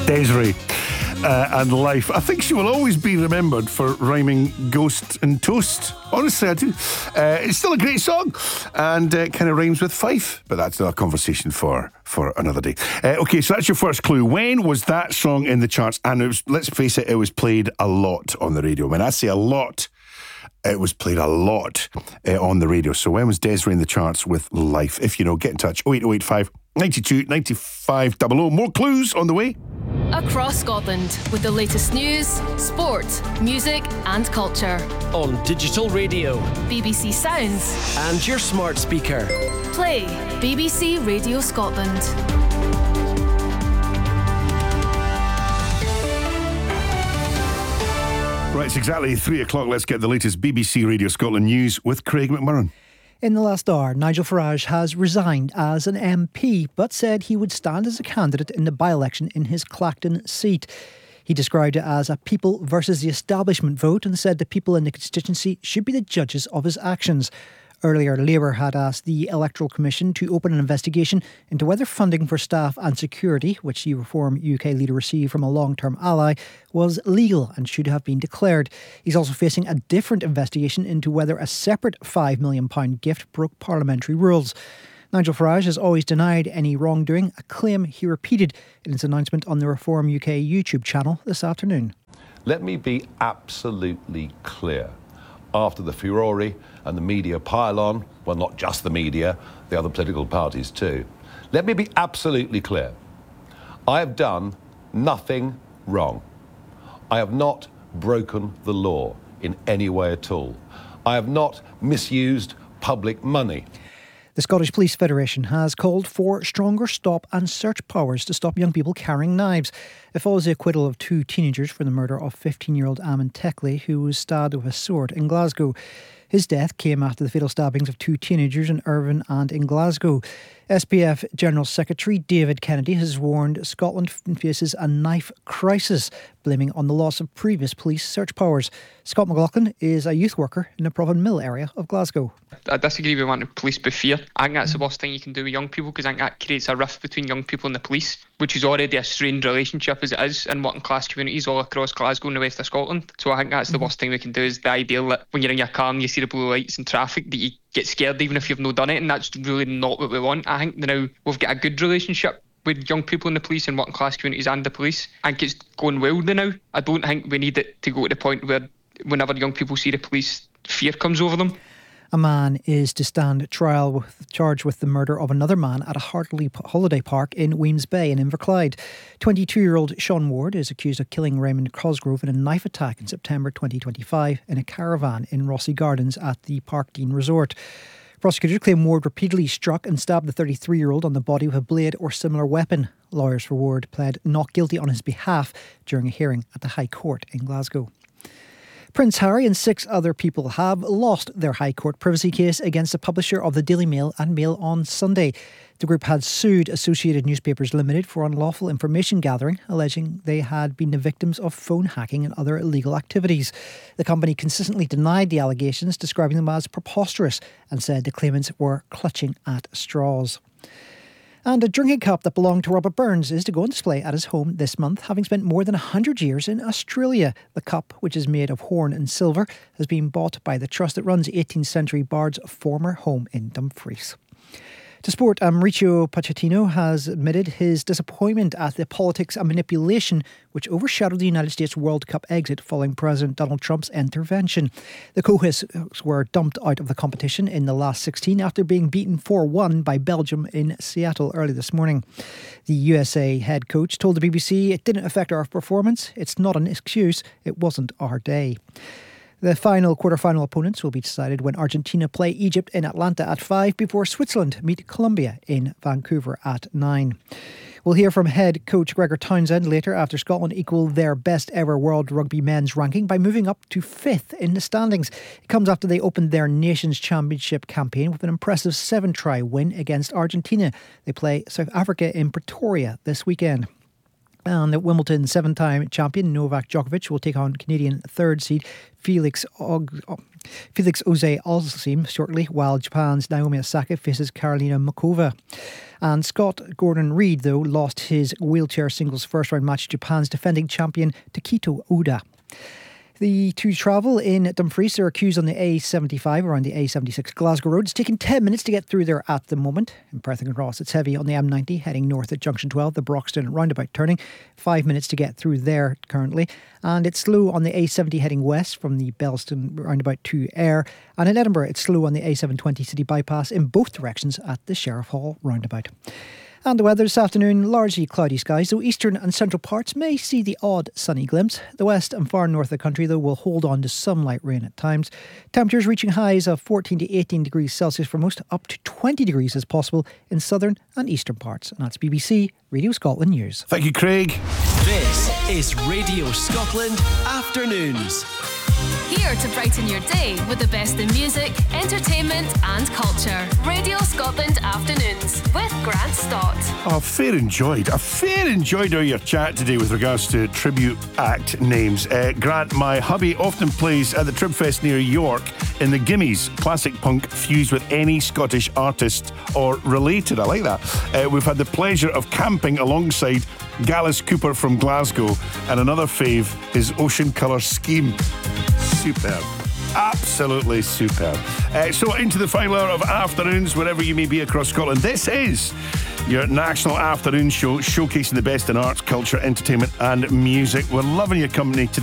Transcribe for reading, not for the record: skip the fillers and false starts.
Desiree and Life. I think she will always be remembered for rhyming ghost and toast. Honestly, I do. It's still a great song, and it kind of rhymes with Fife, but that's not a conversation for another day. Okay, so that's your first clue. When was that song in the charts? And it was, let's face it, it was played a lot on the radio. When I say a lot, it was played a lot on the radio. So when was Desiree in the charts with Life? If you know, get in touch. 08085 92 95 00. More clues on the way. Across Scotland with the latest news, sport, music and culture. On digital radio, BBC Sounds and your smart speaker. Play BBC Radio Scotland. Right, it's exactly 3 o'clock. Let's get the latest BBC Radio Scotland news with Craig McMurran. In the last hour, Nigel Farage has resigned as an MP, but said he would stand as a candidate in the by-election in his Clacton seat. He described it as a people versus the establishment vote and said the people in the constituency should be the judges of his actions. Earlier, Labour had asked the Electoral Commission to open an investigation into whether funding for staff and security, which the Reform UK leader received from a long-term ally, was legal and should have been declared. He's also facing a different investigation into whether a separate £5 million gift broke parliamentary rules. Nigel Farage has always denied any wrongdoing, a claim he repeated in his announcement on the Reform UK YouTube channel this afternoon. Let me be absolutely clear. After the furore and the media pile-on, well, not just the media, the other political parties too. Let me be absolutely clear. I have done nothing wrong. I have not broken the law in any way at all. I have not misused public money. The Scottish Police Federation has called for stronger stop and search powers to stop young people carrying knives. It follows the acquittal of 2 teenagers for the murder of 15-year-old Ammon Teckley, who was stabbed with a sword in Glasgow. His death came after the fatal stabbings of 2 teenagers in Irvine and in Glasgow. SPF General Secretary David Kennedy has warned Scotland faces a knife crisis, blaming on the loss of previous police search powers. Scott McLaughlin is a youth worker in the Provan Mill area of Glasgow. I disagree with wanting police by fear. I think that's the worst thing you can do with young people, because I think that creates a rift between young people and the police, which is already a strained relationship as it is in working class communities all across Glasgow and the west of Scotland. So I think that's the worst thing we can do, is the idea that when you're in your car and you see the blue lights in traffic that you get scared even if you've not done it, and that's really not what we want. I think now we've got a good relationship with young people in the police and working class communities and the police. I think it's going well now. I don't think we need it to go to the point where whenever young people see the police, fear comes over them. A man is to stand trial charged with the murder of another man at a Hartley holiday park in Weems Bay in Inverclyde. 22-year-old Sean Ward is accused of killing Raymond Cosgrove in a knife attack in September 2025 in a caravan in Rossi Gardens at the Parkdean Resort. Prosecutors claim Ward repeatedly struck and stabbed the 33-year-old on the body with a blade or similar weapon. Lawyers for Ward pled not guilty on his behalf during a hearing at the High Court in Glasgow. Prince Harry and 6 other people have lost their High Court privacy case against the publisher of the Daily Mail and Mail on Sunday. The group had sued Associated Newspapers Limited for unlawful information gathering, alleging they had been the victims of phone hacking and other illegal activities. The company consistently denied the allegations, describing them as preposterous, and said the claimants were clutching at straws. And a drinking cup that belonged to Robert Burns is to go on display at his home this month, having spent more than 100 years in Australia. The cup, which is made of horn and silver, has been bought by the trust that runs 18th century Bard's former home in Dumfries. To sport, Mauricio Pochettino has admitted his disappointment at the politics and manipulation which overshadowed the United States World Cup exit following President Donald Trump's intervention. The Cohis were dumped out of the competition in the last 16 after being beaten 4-1 by Belgium in Seattle early this morning. The USA head coach told the BBC, "It didn't affect our performance. It's not an excuse. It wasn't our day." The final quarter-final opponents will be decided when Argentina play Egypt in Atlanta at 5 before Switzerland meet Colombia in Vancouver at 9. We'll hear from head coach Gregor Townsend later after Scotland equal their best ever World Rugby men's ranking by moving up to 5th in the standings. It comes after they opened their Nations Championship campaign with an impressive 7-try win against Argentina. They play South Africa in Pretoria this weekend. And the Wimbledon 7-time champion Novak Djokovic will take on Canadian third seed Felix Auger-Aliassime shortly, while Japan's Naomi Osaka faces Karolina Muchova. And Scott Gordon Reid, though, lost his wheelchair singles first round match to Japan's defending champion Takito Oda. The two travel in Dumfries. They're accused on the A75 around the A76 Glasgow Road. It's taking 10 minutes to get through there at the moment. In Perth and Ross, it's heavy on the M90 heading north at Junction 12, the Broxton roundabout turning. 5 minutes to get through there currently. And it's slow on the A70 heading west from the Bellston roundabout to Ayr. And in Edinburgh, it's slow on the A720 city bypass in both directions at the Sheriff Hall roundabout. And the weather this afternoon, largely cloudy skies, though eastern and central parts may see the odd sunny glimpse. The west and far north of the country, though, will hold on to some light rain at times. Temperatures reaching highs of 14 to 18 degrees Celsius for most, up to 20 degrees as possible in southern and eastern parts. And that's BBC Radio Scotland News. Thank you, Craig. This is Radio Scotland Afternoons. Here to brighten your day with the best in music, entertainment and culture. Radio Scotland Afternoons with Grant Stott. I fair enjoyed your chat today with regards to tribute act names. Grant, my hubby often plays at the Tribfest near York in the Gimmies, classic punk fused with any Scottish artist or related. I like that. We've had the pleasure of camping alongside Gallus Cooper from Glasgow, and another fave is Ocean Colour Scheme. Superb. Absolutely superb. So into the final hour of Afternoons, wherever you may be across Scotland. This is your national afternoon show, showcasing the best in arts, culture, entertainment and music. We're loving your company today.